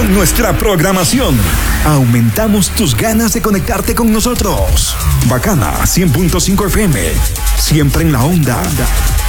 Con nuestra programación, aumentamos tus ganas de conectarte con nosotros. Bacana 100.5 FM, siempre en la onda.